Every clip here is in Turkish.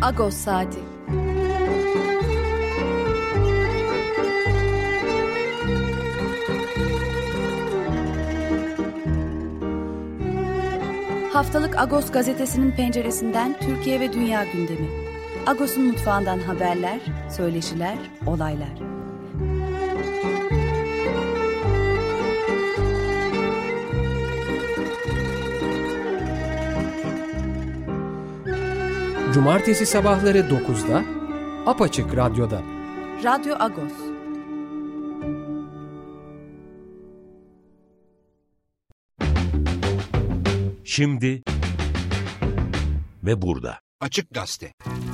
Agos Saati. Haftalık Agos gazetesinin penceresinden Türkiye ve dünya gündemi. Agos'un mutfağından haberler, söyleşiler, olaylar. Cumartesi sabahları 9'da Apaçık Radyo'da. Radyo Agos. Şimdi ve burada. Açık Gazete.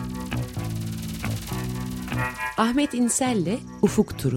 Ahmet İnsel'le Ufuk Turu.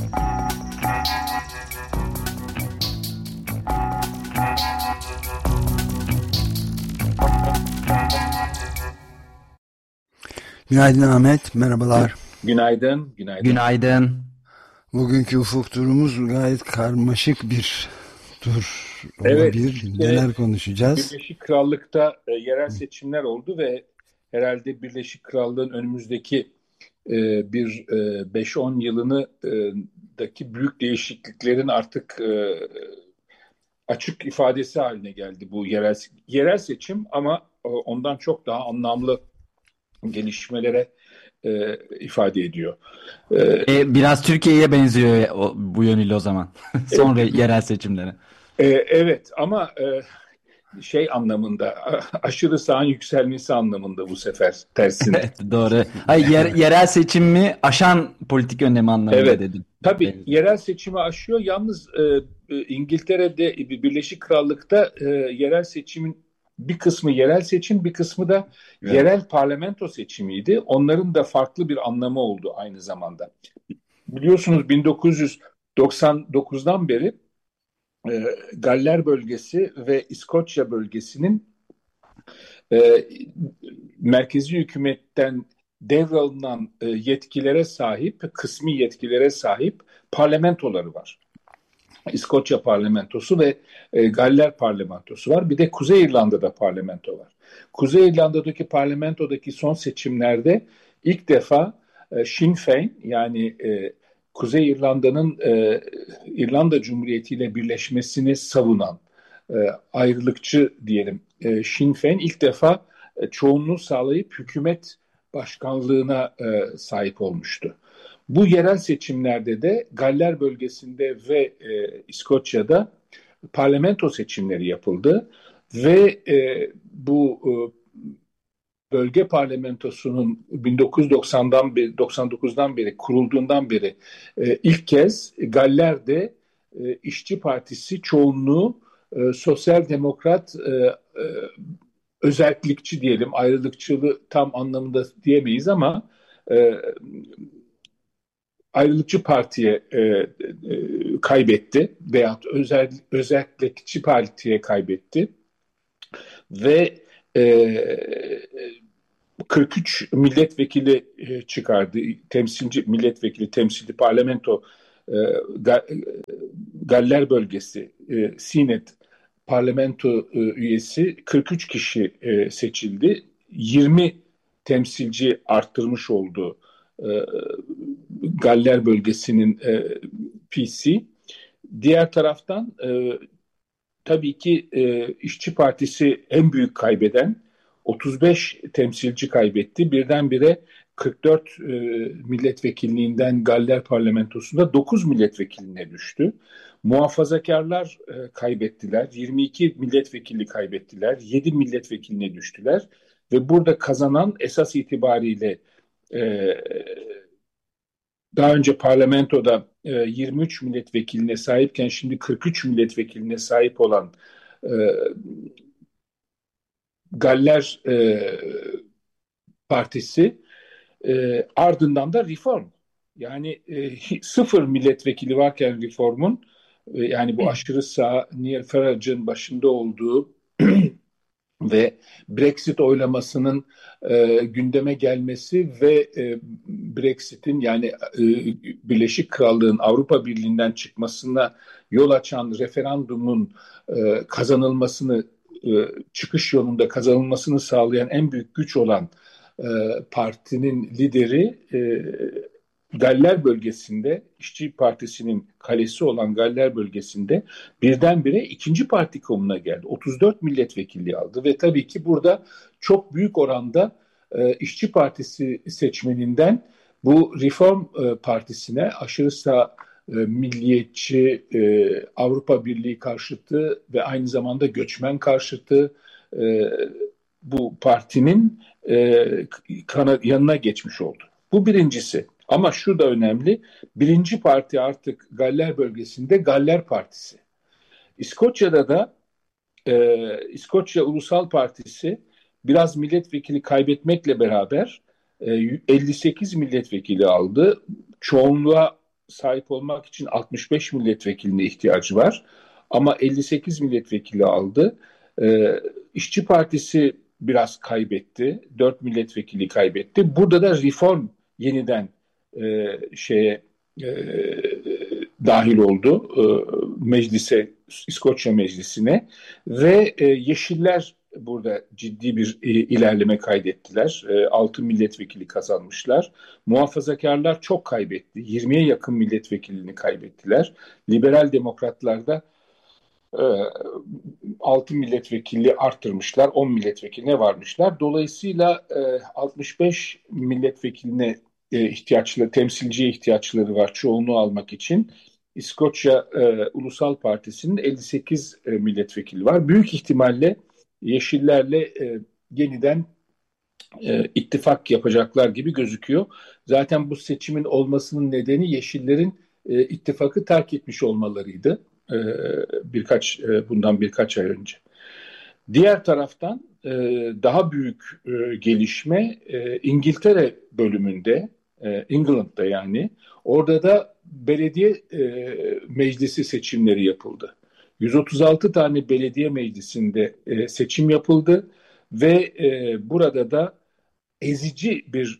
Günaydın Ahmet, merhabalar. Günaydın. Günaydın. Bugünkü ufuk turumuz gayet karmaşık bir tur olabilir. Evet, neler konuşacağız? Birleşik Krallık'ta yerel seçimler oldu ve herhalde Birleşik Krallığın önümüzdeki bir 5-10 yılını daki büyük değişikliklerin artık açık ifadesi haline geldi bu yerel seçim, ama ondan çok daha anlamlı gelişmelere ifade ediyor. Biraz Türkiye'ye benziyor bu yönüyle o zaman. Sonra yerel seçimlere. Evet, ama şey anlamında, aşırı sağın yükselmesi anlamında bu sefer tersine. Evet, doğru. Hayır, yerel seçim mi aşan politik önlemi anlamında evet, dedim. Tabii evet. Yerel seçimi aşıyor. Yalnız İngiltere'de, Birleşik Krallık'ta yerel seçimin bir kısmı yerel seçim, bir kısmı da yerel parlamento seçimiydi. Onların da farklı bir anlamı oldu aynı zamanda. Biliyorsunuz 1999'dan beri Galler bölgesi ve İskoçya bölgesinin merkezi hükümetten devralınan yetkilere sahip, kısmi yetkilere sahip parlamentoları var. İskoçya parlamentosu ve Galler parlamentosu var. Bir de Kuzey İrlanda'da parlamento var. Kuzey İrlanda'daki parlamentodaki son seçimlerde ilk defa Sinn Féin, yani Kuzey İrlanda'nın İrlanda Cumhuriyeti ile birleşmesini savunan ayrılıkçı diyelim Sinn Féin ilk defa çoğunluğu sağlayıp hükümet başkanlığına sahip olmuştu. Bu yerel seçimlerde de Galler bölgesinde ve İskoçya'da parlamento seçimleri yapıldı ve bu bölge parlamentosunun 1999'dan beri kurulduğundan beri ilk kez Galler'de İşçi Partisi çoğunluğu sosyal demokrat özellikçi diyelim, ayrılıkçılığı tam anlamında diyemeyiz ama ayrılıkçı partiye kaybetti veya özellikçi partiye kaybetti ve 43 milletvekili çıkardı. Temsilci parlamento Galler bölgesi Sinet parlamento üyesi 43 kişi seçildi. 20 temsilci arttırmış oldu Galler bölgesinin PC. Diğer taraftan tabii ki İşçi Partisi en büyük kaybeden, 35 temsilci kaybetti. Birdenbire 44 milletvekilliğinden Galler parlamentosunda 9 milletvekiline düştü. Muhafazakarlar kaybettiler. 22 milletvekili kaybettiler. 7 milletvekiline düştüler. Ve burada kazanan esas itibariyle daha önce parlamentoda 23 milletvekiline sahipken şimdi 43 milletvekiline sahip olan Galler Partisi, ardından da Reform. Yani 0 milletvekili varken Reform'un, yani bu aşırı sağ Neil Farage'ın başında olduğu ve Brexit oylamasının gündeme gelmesi ve Brexit'in, yani Birleşik Krallığın Avrupa Birliği'nden çıkmasına yol açan referandumun kazanılmasını, çıkış yolunda kazanılmasını sağlayan en büyük güç olan partinin lideri Galler bölgesinde, İşçi Partisi'nin kalesi olan Galler bölgesinde birdenbire ikinci parti konumuna geldi. 34 milletvekilliği aldı ve tabii ki burada çok büyük oranda İşçi Partisi seçmeninden bu Reform Partisi'ne, aşırı sağ, milliyetçi, Avrupa Birliği karşıtı ve aynı zamanda göçmen karşıtı bu partinin yanına geçmiş oldu. Bu birincisi. Ama şu da önemli. Birinci parti artık Galler bölgesinde Galler Partisi. İskoçya'da da İskoçya Ulusal Partisi biraz milletvekili kaybetmekle beraber 58 milletvekili aldı. Çoğunluğa sahip olmak için 65 milletvekiline ihtiyacı var. Ama 58 milletvekili aldı. İşçi Partisi biraz kaybetti. 4 milletvekili kaybetti. Burada da Reform yeniden dahil oldu meclise, İskoçya Meclisi'ne ve Yeşiller burada ciddi bir ilerleme kaydettiler. 6 milletvekili kazanmışlar. Muhafazakarlar çok kaybetti. 20'ye yakın milletvekilini kaybettiler. Liberal Demokratlar da 6 milletvekili arttırmışlar. 10 milletvekiline varmışlar. Dolayısıyla 65 milletvekiline temsilciye ihtiyaçları var çoğunluğu almak için. İskoçya Ulusal Partisi'nin 58 milletvekili var. Büyük ihtimalle Yeşillerle yeniden ittifak yapacaklar gibi gözüküyor. Zaten bu seçimin olmasının nedeni Yeşillerin ittifakı terk etmiş olmalarıydı. Bundan birkaç ay önce. Diğer taraftan daha büyük gelişme İngiltere bölümünde, England'da yani. Orada da belediye meclisi seçimleri yapıldı. 136 tane belediye meclisinde seçim yapıldı ve burada da ezici bir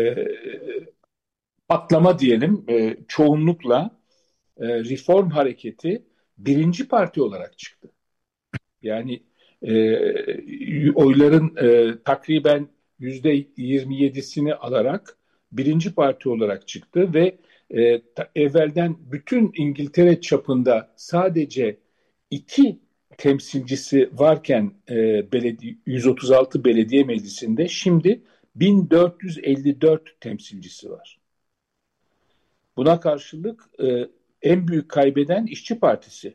patlama diyelim, çoğunlukla Reform Hareketi birinci parti olarak çıktı. Yani oyların takriben %27'sini alarak birinci parti olarak çıktı ve evvelden bütün İngiltere çapında sadece 2 temsilcisi varken 136 belediye meclisinde şimdi 1454 temsilcisi var. Buna karşılık en büyük kaybeden İşçi Partisi.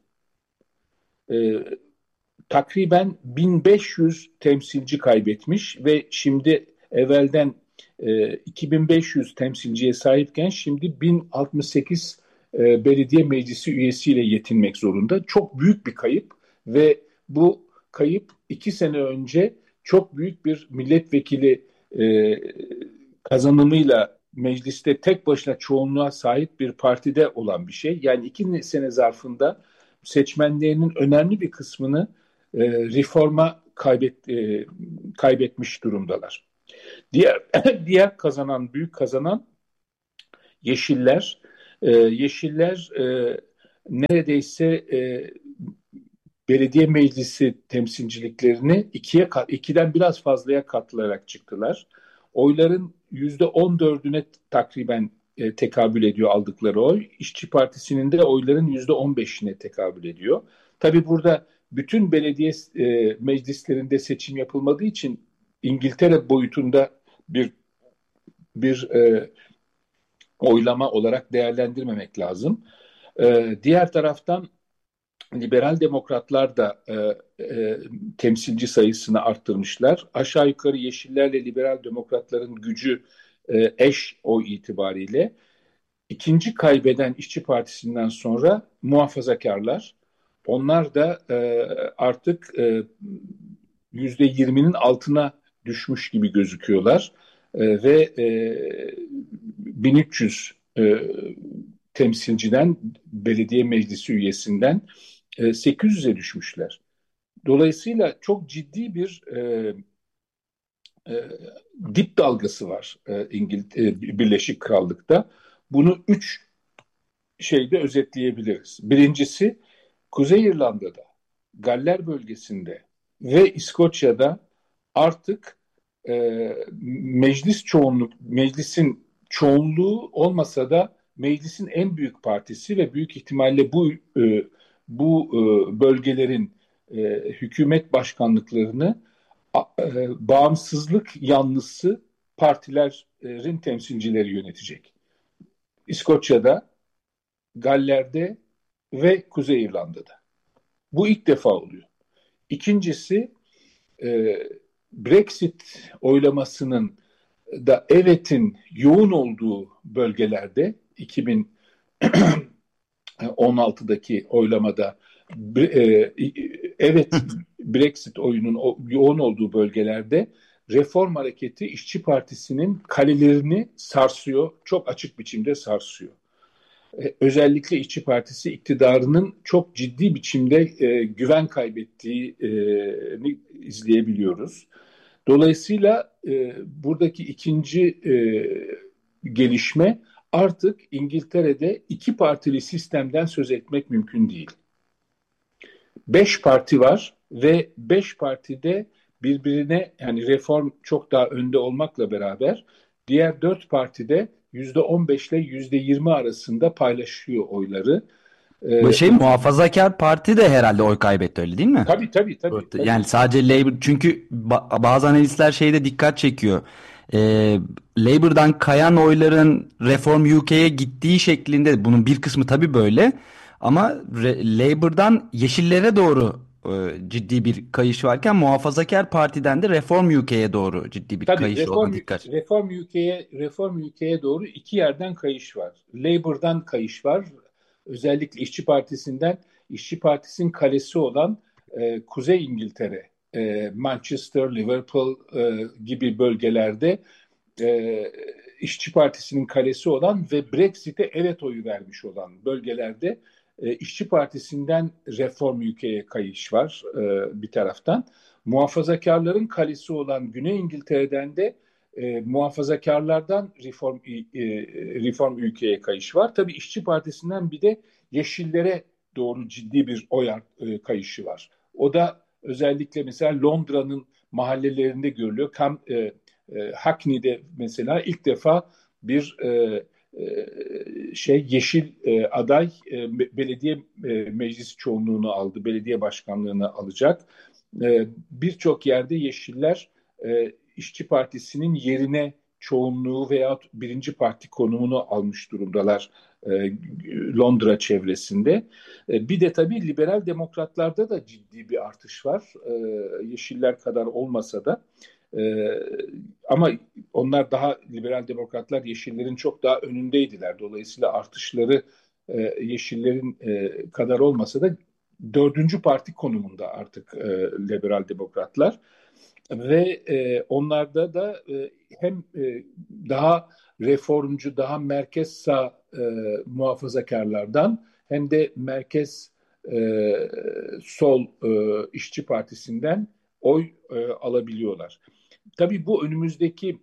Takriben 1500 temsilci kaybetmiş ve şimdi evvelden 2500 temsilciye sahipken şimdi 1068 belediye meclisi üyesiyle yetinmek zorunda. Çok büyük bir kayıp ve bu kayıp 2 sene önce çok büyük bir milletvekili kazanımıyla mecliste tek başına çoğunluğa sahip bir partide olan bir şey. Yani 2 sene zarfında seçmenlerinin önemli bir kısmını reforma kaybetmiş durumdalar. Diğer büyük kazanan Yeşiller. Yeşiller neredeyse belediye meclisi temsilciliklerini 2'den biraz fazlaya katlayarak çıktılar. Oyların %14'üne takriben tekabül ediyor aldıkları oy. İşçi Partisi'nin de oyların %15'ine tekabül ediyor. Tabii burada bütün belediye meclislerinde seçim yapılmadığı için İngiltere boyutunda bir oylama olarak değerlendirmemek lazım. Diğer taraftan liberal demokratlar da temsilci sayısını arttırmışlar. Aşağı yukarı Yeşillerle liberal demokratların gücü eş oy itibariyle. İkinci kaybeden İşçi Partisi'nden sonra muhafazakarlar. Onlar da artık %20'nin altına düşmüş gibi gözüküyorlar. Ve 1300 temsilciden, belediye meclisi üyesinden 800'e düşmüşler. Dolayısıyla çok ciddi bir dip dalgası var Birleşik Krallık'ta. Bunu 3 şeyde özetleyebiliriz. Birincisi, Kuzey İrlanda'da, Galler bölgesinde ve İskoçya'da artık meclisin çoğunluğu olmasa da meclisin en büyük partisi ve büyük ihtimalle bu bölgelerin hükümet başkanlıklarını bağımsızlık yanlısı partilerin temsilcileri yönetecek. İskoçya'da, Galler'de ve Kuzey İrlanda'da. Bu ilk defa oluyor. İkincisi, Brexit oylamasının da evetin yoğun olduğu bölgelerde 2016'daki oylamada evet Brexit oyunun yoğun olduğu bölgelerde Reform Hareketi İşçi Partisi'nin kalelerini sarsıyor. Çok açık biçimde sarsıyor. Özellikle İşçi Partisi iktidarının çok ciddi biçimde güven kaybettiğini izleyebiliyoruz. Dolayısıyla buradaki ikinci gelişme, artık İngiltere'de iki partili sistemden söz etmek mümkün değil. 5 parti var ve 5 partide birbirine, yani Reform çok daha önde olmakla beraber diğer 4 partide %15 ile %20 arasında paylaşıyor oyları. Bu Muhafazakar Parti de herhalde oy kaybetti, öyle değil mi? Tabii. Yani sadece Labour, çünkü bazı analistler şeyde dikkat çekiyor. Labour'dan kayan oyların Reform UK'ye gittiği şeklinde, bunun bir kısmı tabii böyle, ama Labour'dan Yeşillere doğru ciddi bir kayış varken Muhafazakar Parti'den de Reform UK'ye doğru ciddi bir kayış olduğuna dikkat. Reform UK'ye doğru iki yerden kayış var. Labour'dan kayış var. Özellikle İşçi Partisi'nden, İşçi Partisi'nin kalesi olan Kuzey İngiltere, Manchester, Liverpool gibi bölgelerde İşçi Partisi'nin kalesi olan ve Brexit'e evet oyu vermiş olan bölgelerde İşçi Partisi'nden Reform UK'ye kayış var bir taraftan. Muhafazakarların kalesi olan Güney İngiltere'den de muhafazakarlardan Reform UK'ye kayış var. Tabii İşçi Partisi'nden bir de Yeşillere doğru ciddi bir oy kayışı var. O da özellikle mesela Londra'nın mahallelerinde görülüyor. Hackney'de mesela ilk defa bir yeşil aday belediye meclis çoğunluğunu aldı, belediye başkanlığını alacak. Birçok yerde Yeşiller İşçi Partisi'nin yerine çoğunluğu veya birinci parti konumunu almış durumdalar Londra çevresinde. Bir de tabii liberal demokratlarda da ciddi bir artış var. Yeşiller kadar olmasa da. Ama onlar daha, liberal demokratlar Yeşillerin çok daha önündeydiler. Dolayısıyla artışları Yeşillerin kadar olmasa da dördüncü parti konumunda artık liberal demokratlar. Ve onlarda da hem daha reformcu, daha merkez sağ muhafazakarlardan hem de merkez sol İşçi Partisi'nden oy alabiliyorlar. Tabii bu önümüzdeki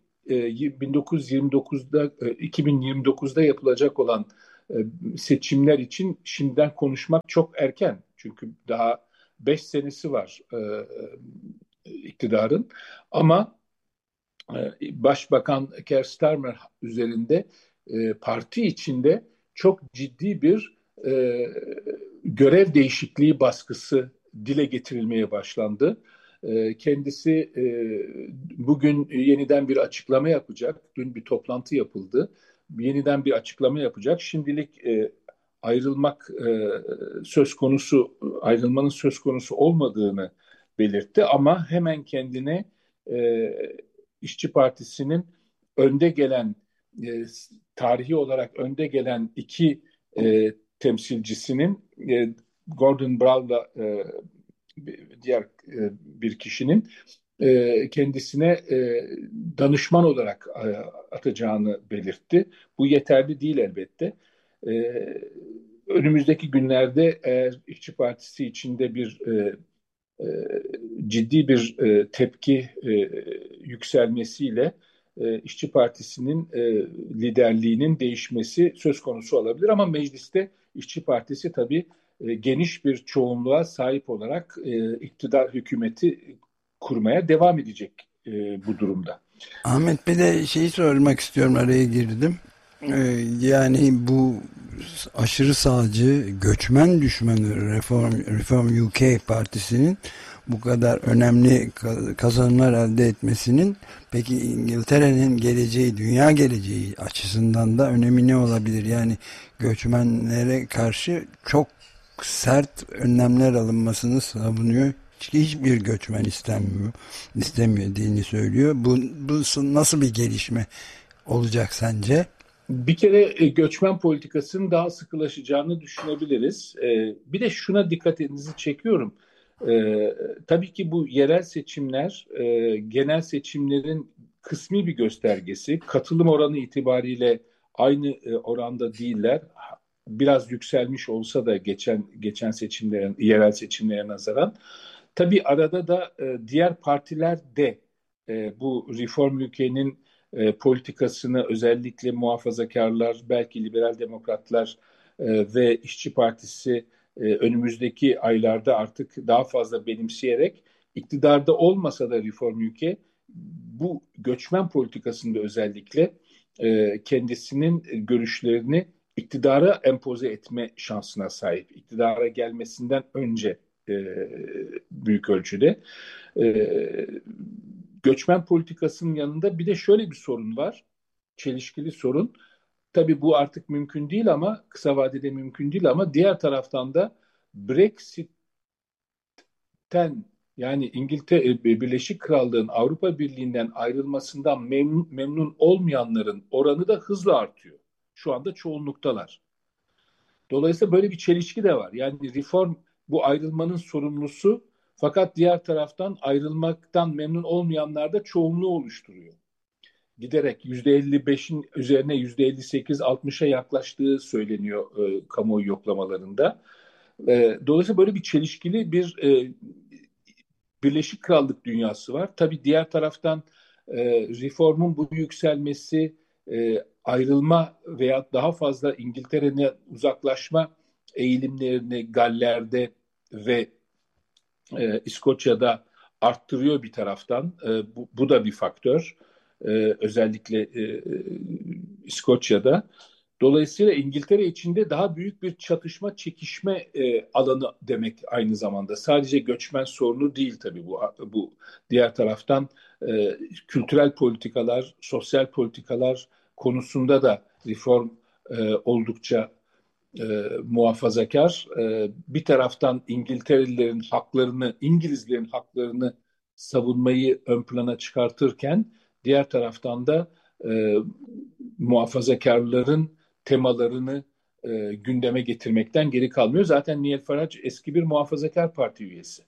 2029'da yapılacak olan seçimler için şimdiden konuşmak çok erken. Çünkü daha 5 senesi var iktidarın. Ama Başbakan Keir Starmer üzerinde parti içinde çok ciddi bir görev değişikliği baskısı dile getirilmeye başlandı. Kendisi bugün yeniden bir açıklama yapacak. Dün bir toplantı yapıldı. Yeniden bir açıklama yapacak. Şimdilik ayrılmanın söz konusu olmadığını belirtti, ama hemen kendine İşçi Partisi'nin önde gelen, tarihi olarak önde gelen iki temsilcisinin, Gordon Brown'la diğer bir kişinin kendisine danışman olarak atacağını belirtti. Bu yeterli değil elbette. Önümüzdeki günlerde eğer İşçi Partisi içinde bir ciddi bir tepki yükselmesiyle İşçi Partisi'nin liderliğinin değişmesi söz konusu olabilir. Ama mecliste İşçi Partisi tabii geniş bir çoğunluğa sahip olarak iktidar hükümeti kurmaya devam edecek bu durumda. Ahmet, bir de şeyi sormak istiyorum, araya girdim. Yani bu aşırı sağcı, göçmen düşmanı Reform UK Partisi'nin bu kadar önemli kazanımlar elde etmesinin peki İngiltere'nin geleceği, dünya geleceği açısından da önemi ne olabilir? Yani göçmenlere karşı çok sert önlemler alınmasını savunuyor. Hiçbir göçmen istemediğini söylüyor. Bu nasıl bir gelişme olacak sence? Bir kere göçmen politikasının daha sıkılaşacağını düşünebiliriz. Bir de şuna dikkatinizi çekiyorum. Tabii ki bu yerel seçimler genel seçimlerin kısmi bir göstergesi. Katılım oranı itibariyle aynı oranda değiller. Biraz yükselmiş olsa da geçen seçimlerin, yerel seçimlere nazaran. Tabii arada da diğer partiler de bu Reform UK'nin politikasını, özellikle muhafazakarlar, belki liberal demokratlar ve İşçi Partisi önümüzdeki aylarda artık daha fazla benimseyerek, iktidarda olmasa da Reform UK bu göçmen politikasında özellikle kendisinin görüşlerini iktidara empoze etme şansına sahip. İktidara gelmesinden önce büyük ölçüde. Göçmen politikasının yanında bir de şöyle bir sorun var. Çelişkili sorun. Tabii bu artık mümkün değil, ama kısa vadede mümkün değil, ama diğer taraftan da Brexit'ten, yani İngiltere, Birleşik Krallığın Avrupa Birliği'nden ayrılmasından memnun olmayanların oranı da hızla artıyor. Şu anda çoğunluktalar. Dolayısıyla böyle bir çelişki de var. Yani reform bu ayrılmanın sorumlusu, fakat diğer taraftan ayrılmaktan memnun olmayanlar da çoğunluğu oluşturuyor. Giderek %55'in üzerine %58-60'a yaklaştığı söyleniyor kamuoyu yoklamalarında. Dolayısıyla böyle bir çelişkili bir Birleşik Krallık dünyası var. Tabii diğer taraftan reformun bu yükselmesi, ayrılma veya daha fazla İngiltere'ne uzaklaşma eğilimlerini Galler'de ve İskoçya'da arttırıyor bir taraftan. Bu da bir faktör. Özellikle İskoçya'da. Dolayısıyla İngiltere içinde daha büyük bir çatışma, çekişme alanı demek aynı zamanda. Sadece göçmen sorunu değil tabii bu. Diğer taraftan kültürel politikalar, sosyal politikalar konusunda da reform oldukça muhafazakar. Bir taraftan İngilizlerin haklarını savunmayı ön plana çıkartırken, diğer taraftan da muhafazakarların temalarını gündeme getirmekten geri kalmıyor. Zaten Nigel Farage eski bir muhafazakar parti üyesi.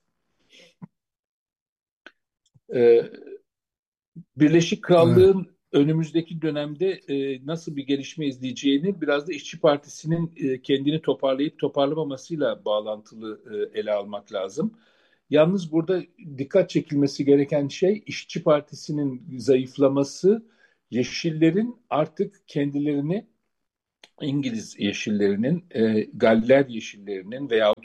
Birleşik Krallığın önümüzdeki dönemde nasıl bir gelişme izleyeceğini biraz da İşçi Partisi'nin kendini toparlayıp toparlamamasıyla bağlantılı ele almak lazım. Yalnız burada dikkat çekilmesi gereken şey, İşçi Partisi'nin zayıflaması, Yeşillerin artık kendilerini, İngiliz Yeşillerinin, Galler Yeşillerinin veyahut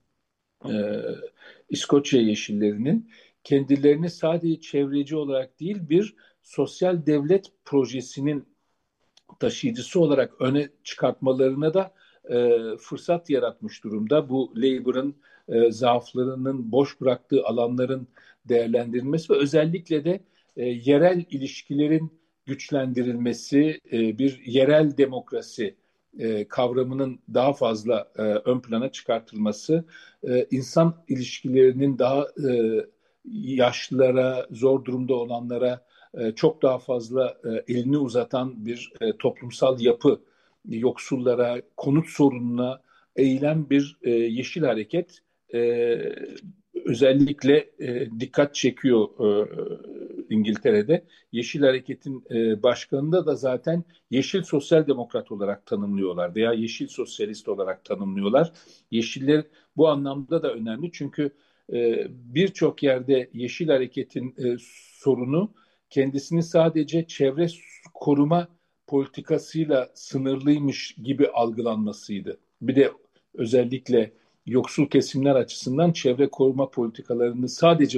İskoçya Yeşillerinin kendilerini sadece çevreci olarak değil, bir sosyal devlet projesinin taşıyıcısı olarak öne çıkartmalarına da fırsat yaratmış durumda. Bu Labour'ın zaaflarının, boş bıraktığı alanların değerlendirilmesi ve özellikle de yerel ilişkilerin güçlendirilmesi, bir yerel demokrasi kavramının daha fazla ön plana çıkartılması, insan ilişkilerinin daha yaşlılara, zor durumda olanlara çok daha fazla elini uzatan bir toplumsal yapı, yoksullara, konut sorununa eğilen bir yeşil hareket özellikle dikkat çekiyor İngiltere'de. Yeşil Hareket'in başkanını da zaten Yeşil Sosyal Demokrat olarak tanımlıyorlar veya Yeşil Sosyalist olarak tanımlıyorlar. Yeşiller bu anlamda da önemli, çünkü birçok yerde Yeşil Hareket'in sorunu kendisini sadece çevre koruma politikasıyla sınırlıymış gibi algılanmasıydı. Bir de özellikle yoksul kesimler açısından çevre koruma politikalarını sadece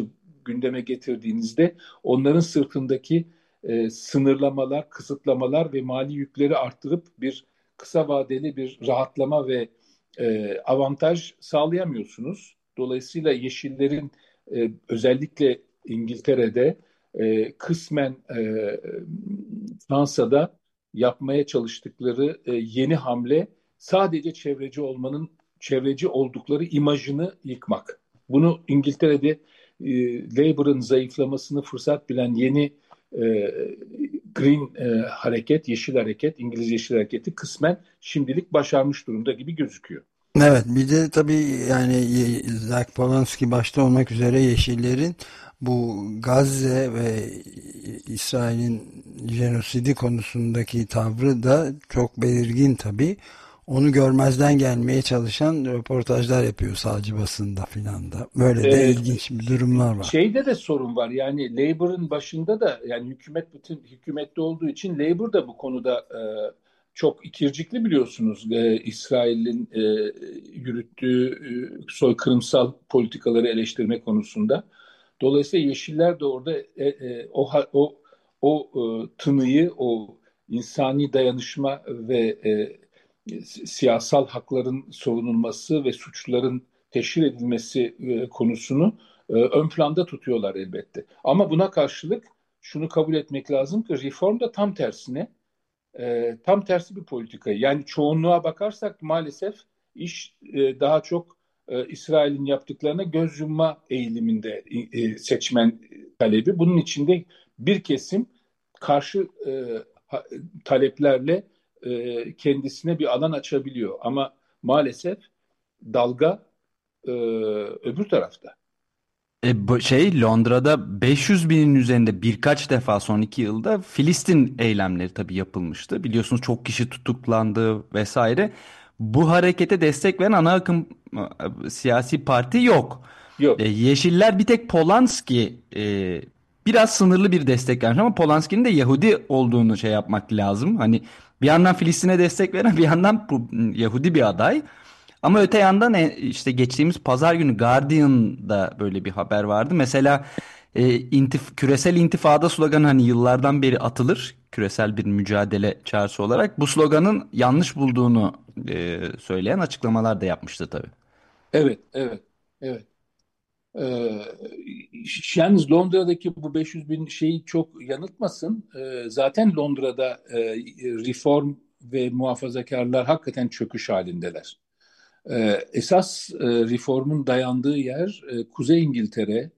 gündeme getirdiğinizde onların sırtındaki sınırlamalar, kısıtlamalar ve mali yükleri arttırıp bir kısa vadeli bir rahatlama ve avantaj sağlayamıyorsunuz. Dolayısıyla Yeşillerin özellikle İngiltere'de kısmen Fransa'da yapmaya çalıştıkları yeni hamle sadece çevreci oldukları imajını yıkmak. Bunu İngiltere'de Labour'ın zayıflamasını fırsat bilen yeni Green hareket, Yeşil Hareket, İngiliz Yeşil Hareketi kısmen şimdilik başarmış durumda gibi gözüküyor. Evet, bir de tabii yani Zach Polanski başta olmak üzere Yeşillerin bu Gazze ve İsrail'in jenosidi konusundaki tavrı da çok belirgin tabii. Onu görmezden gelmeye çalışan röportajlar yapıyor sağcı basında filan da. Böyle de ilginç durumlar var. Şeyde de sorun var. Yani Labour'ın başında da yani bütün hükümette olduğu için Labour da bu konuda çok ikircikli biliyorsunuz. İsrail'in yürüttüğü soykırımsal politikaları eleştirme konusunda. Dolayısıyla Yeşiller de orada tınıyı, o insani dayanışma ve siyasal hakların savunulması ve suçların teşhir edilmesi konusunu ön planda tutuyorlar elbette. Ama buna karşılık şunu kabul etmek lazım ki reform da tam tersine tam tersi bir politika. Yani çoğunluğa bakarsak maalesef iş daha çok İsrail'in yaptıklarına göz yumma eğiliminde seçmen talebi. Bunun içinde bir kesim karşı taleplerle kendisine bir alan açabiliyor. Ama maalesef dalga öbür tarafta. Londra'da 500 binin üzerinde birkaç defa son 2 yılda Filistin eylemleri tabii yapılmıştı. Biliyorsunuz çok kişi tutuklandı vesaire. Bu harekete destek veren ana akım siyasi parti yok. Yok. Yeşiller bir tek Polanski biraz sınırlı bir destek vermiş ama Polanski'nin de Yahudi olduğunu yapmak lazım. Hani bir yandan Filistin'e destek veren bir yandan Yahudi bir aday. Ama öte yandan işte geçtiğimiz pazar günü Guardian'da böyle bir haber vardı. Mesela küresel intifada sloganı hani yıllardan beri atılır. Küresel bir mücadele çağrısı olarak. Bu sloganın yanlış bulduğunu söyleyen açıklamalar da yapmıştı tabii. Evet, evet, evet. Yalnız Londra'daki bu 500 bin şeyi çok yanıltmasın. Zaten Londra'da reform ve muhafazakarlar hakikaten çöküş halindeler. Esas reformun dayandığı yer Kuzey İngiltere,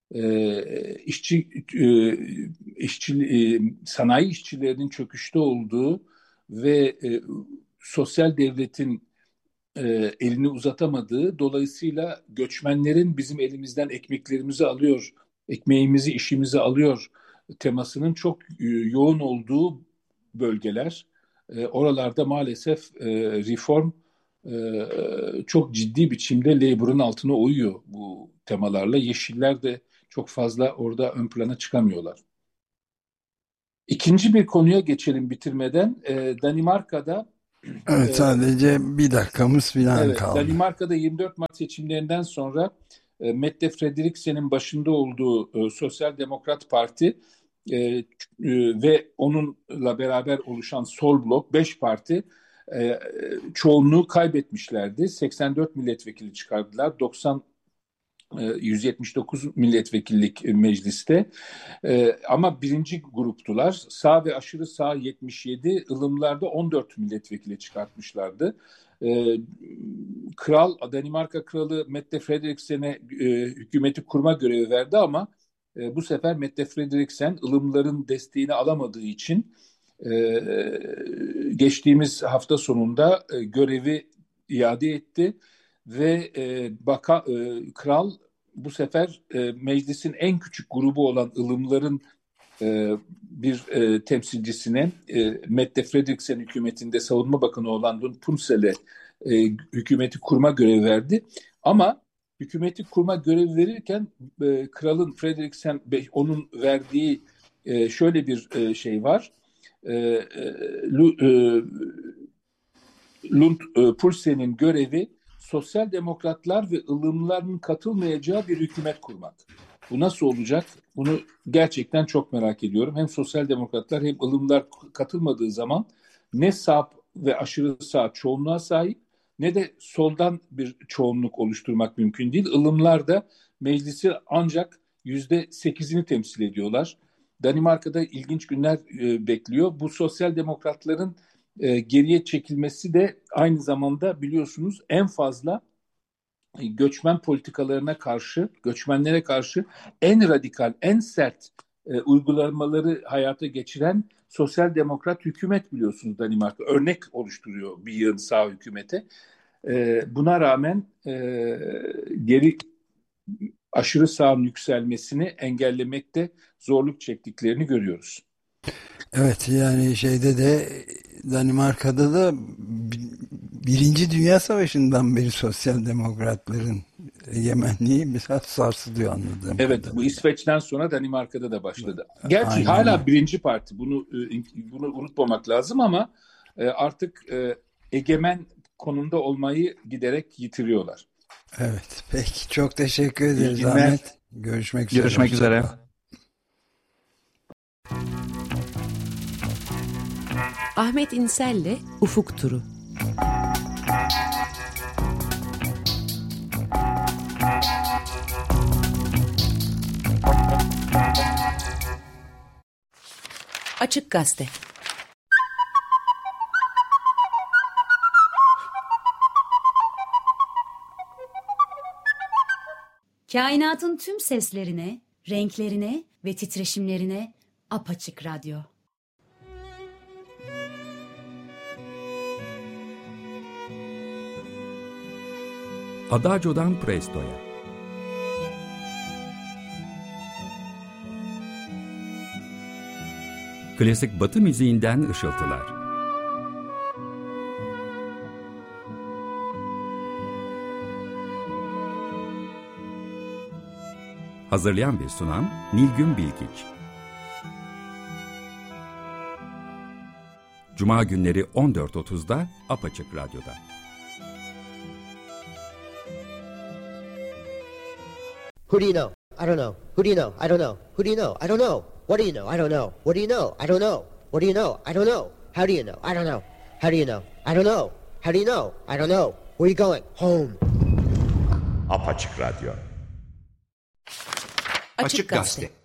sanayi işçilerinin çöküşte olduğu ve sosyal devletin elini uzatamadığı, dolayısıyla göçmenlerin bizim elimizden ekmeklerimizi alıyor, ekmeğimizi, işimizi alıyor temasının çok yoğun olduğu bölgeler. Oralarda maalesef reform çok ciddi biçimde Labour'ın altına uyuyor bu temalarla. Yeşiller de çok fazla orada ön plana çıkamıyorlar. İkinci bir konuya geçelim bitirmeden. Danimarka'da Evet, sadece bir dakikamız falan kaldı. Danimarka'da 24 Mart seçimlerinden sonra Mette Frederiksen'in başında olduğu Sosyal Demokrat Parti ve onunla beraber oluşan Sol Blok 5 parti çoğunluğu kaybetmişlerdi. 84 milletvekili çıkardılar. 179 milletvekillik mecliste. Ama birinci gruptular. Sağ ve aşırı sağ 77, ılımlarda 14 milletvekili çıkartmışlardı. Danimarka Kralı Mette Frederiksen'e hükümeti kurma görevi verdi ama bu sefer Mette Frederiksen ılımların desteğini alamadığı için geçtiğimiz hafta sonunda görevi iade etti ve kral bu sefer meclisin en küçük grubu olan ılımların bir temsilcisine Mette Frederiksen hükümetinde savunma bakanı olan Lund Punsel'e hükümeti kurma görevi verdi. Ama hükümeti kurma görevi verirken kralın Frederiksen onun verdiği şöyle bir şey var. Lund Poulsen'in görevi sosyal demokratlar ve ılımların katılmayacağı bir hükümet kurmak. Bu nasıl olacak? Bunu gerçekten çok merak ediyorum. Hem sosyal demokratlar hem ılımlar katılmadığı zaman ne sağ ve aşırı sağ çoğunluğa sahip ne de soldan bir çoğunluk oluşturmak mümkün değil. Ilımlar da meclisi ancak %8'ini temsil ediyorlar. Danimarka'da ilginç günler bekliyor. Bu sosyal demokratların geriye çekilmesi de aynı zamanda biliyorsunuz en fazla göçmen politikalarına karşı, göçmenlere karşı en radikal, en sert uygulamaları hayata geçiren sosyal demokrat hükümet biliyorsunuz Danimarka. Örnek oluşturuyor bir yığın sağ hükümete. Buna rağmen aşırı sağın yükselmesini engellemekte zorluk çektiklerini görüyoruz. Evet, yani şeyde de Danimarka'da da Birinci Dünya Savaşı'ndan beri sosyal demokratların egemenliği biraz sarsılıyor anladığım Evet, kadarıyla. bu İsveç'ten sonra Danimarka'da da başladı. Gerçi Aynen. hala birinci parti, bunu unutmamak lazım ama artık egemen konumda olmayı giderek yitiriyorlar. Evet, peki çok teşekkür ederiz Ahmet. Görüşmek üzere. Görüşmek üzere. Ahmet İnsel'le Ufuk Turu. Açık Gazete. Kainatın tüm seslerine, renklerine ve titreşimlerine apaçık radyo. Adagio'dan Presto'ya. Klasik Batı müziğinden ışıltılar. Hazırlayan ve sunan Nilgün Bilgiç. Cuma günleri 14.30'da Apaçık Radyo'da. Who do you know? I don't know. Who do you know? I don't know. Who do you know? I don't know. What do you know? I don't know. What do you know? I don't know. What do you know? I don't know. How do you know? I don't know. How do you know? I don't know. How do you know? I don't know. Where are you going? Home. Apaçık Radyo. Açık Gazete.